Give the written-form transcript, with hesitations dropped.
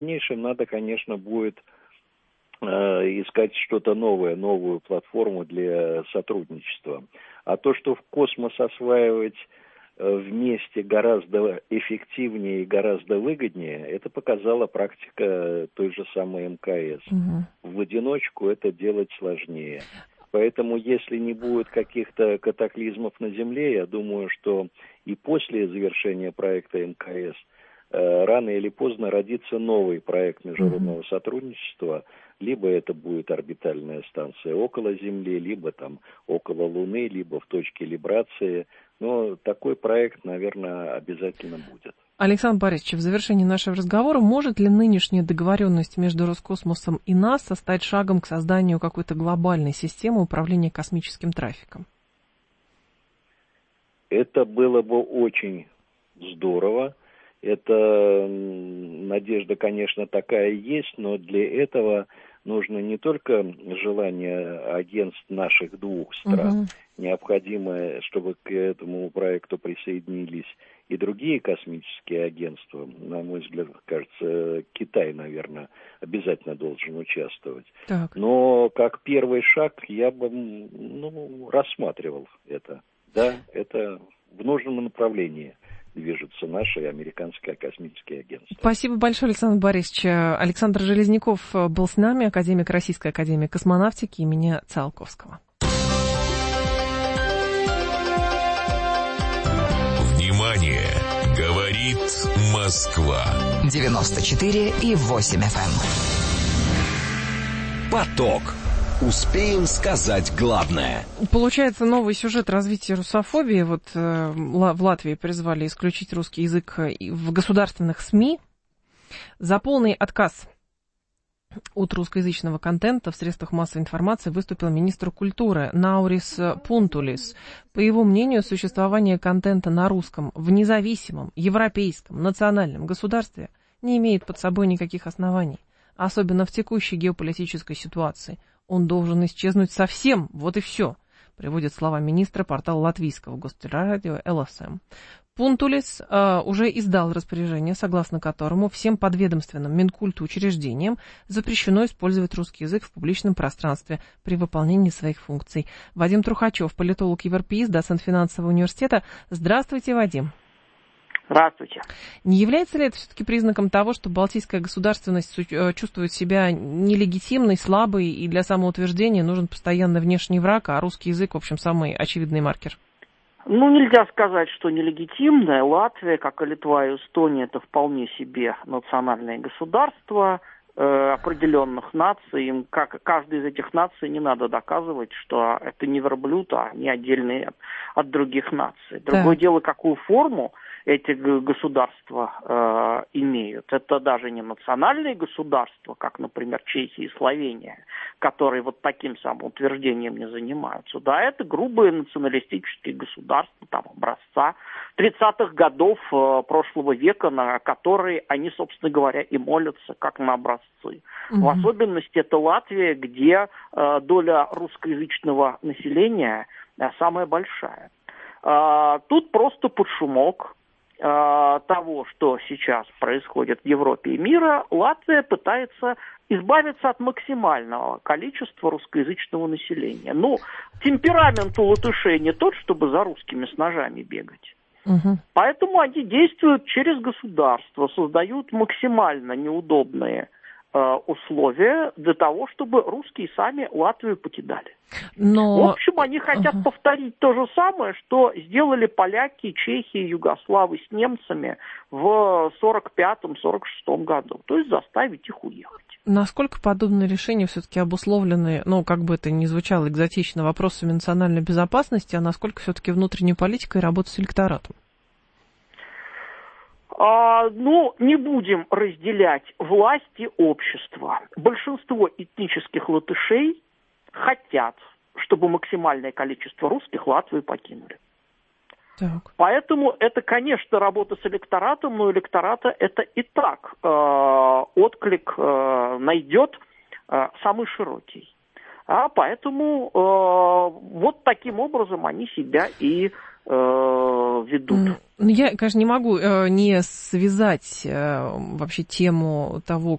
дальнейшем надо, конечно, будет искать что-то новое, новую платформу для сотрудничества. А то, что в космос осваивать вместе гораздо эффективнее и гораздо выгоднее, это показала практика той же самой МКС. В одиночку это делать сложнее. Поэтому, если не будет каких-то катаклизмов на Земле, я думаю, что и после завершения проекта МКС рано или поздно родится новый проект международного сотрудничества. Либо это будет орбитальная станция около Земли, либо там около Луны, либо в точке либрации. Но такой проект, наверное, обязательно будет. Александр Борисович, в завершении нашего разговора, может ли нынешняя договоренность между Роскосмосом и НАСА стать шагом к созданию какой-то глобальной системы управления космическим трафиком? Это было бы очень здорово. Это надежда, конечно, такая есть, но для этого нужно не только желание агентств наших двух стран, необходимо, чтобы к этому проекту присоединились и другие космические агентства. На мой взгляд, кажется, Китай, наверное, обязательно должен участвовать. Так. Но как первый шаг я бы рассматривал это. Да, это в нужном направлении движется наше американское космическое агентство. Спасибо большое, Александр Борисович. Александр Железняков был с нами, академик Российской академии космонавтики имени Циолковского. Внимание! Говорит Москва. 94,8 FM. Поток. Успеем сказать главное. Получается, новый сюжет развития русофобии. Вот в Латвии призвали исключить русский язык в государственных СМИ. За полный отказ от русскоязычного контента в средствах массовой информации выступил министр культуры Наурис Пунтулис. По его мнению, существование контента на русском в независимом, европейском, национальном государстве не имеет под собой никаких оснований, особенно в текущей геополитической ситуации. Он должен исчезнуть совсем, вот и все, приводит слова министра портал латвийского гостелерадио ЛСМ. Пунтулис уже издал распоряжение, согласно которому всем подведомственным Минкульту учреждениям запрещено использовать русский язык в публичном пространстве при выполнении своих функций. Вадим Трухачев, политолог-европеист, доцент финансового университета. Здравствуйте, Вадим. Здравствуйте. Не является ли это все-таки признаком того, что балтийская государственность чувствует себя нелегитимной, слабой, и для самоутверждения нужен постоянно внешний враг, а русский язык, в общем, самый очевидный маркер? Нельзя сказать, что нелегитимная. Латвия, как и Литва и Эстония, это вполне себе национальные государства определенных наций. Им, как каждой из этих наций, не надо доказывать, что это не верблюд, а не отдельные от других наций. Другое дело, какую форму эти государства имеют. Это даже не национальные государства, как, например, Чехия и Словения, которые вот таким самоутверждением не занимаются. Да, это грубые националистические государства, там, образца 30-х годов прошлого века, на которые они, собственно говоря, и молятся, как на образцы. В особенности это Латвия, где доля русскоязычного населения самая большая. Тут просто под шумок того, что сейчас происходит в Европе и мире, Латвия пытается избавиться от максимального количества русскоязычного населения. Темперамент у латышей не тот, чтобы за русскими с ножами бегать. Поэтому они действуют через государство, создают максимально неудобные условия для того, чтобы русские сами Латвию покидали. В общем, они хотят повторить то же самое, что сделали поляки, чехи, югославы с немцами в 1945-1946 году. То есть заставить их уехать. Насколько подобные решения все-таки обусловлены, как бы это ни звучало экзотично, вопросами национальной безопасности, а насколько все-таки внутренней политикой и работой с электоратом? Не будем разделять власти общества. Большинство этнических латышей хотят, чтобы максимальное количество русских Латвию покинули. Так. Поэтому это, конечно, работа с электоратом, но электората это и так отклик найдет самый широкий. Поэтому вот таким образом они себя и ведут. Я, конечно, не могу не связать вообще тему того,